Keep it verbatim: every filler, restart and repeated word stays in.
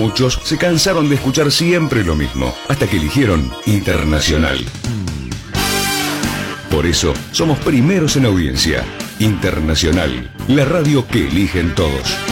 Muchos se cansaron de escuchar siempre lo mismo, hasta que eligieron Internacional. Por eso, somos primeros en audiencia. Internacional, la radio que eligen todos.